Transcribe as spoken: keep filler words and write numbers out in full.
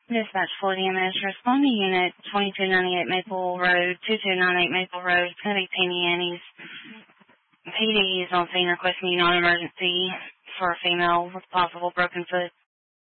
Dispatch Florida E M S, respond to Unit twenty-two ninety-eight Maple Road, twenty-two ninety-eight Maple Road. It's going to be Penny Annie's. P D is on scene requesting non-emergency for a female with possible broken foot.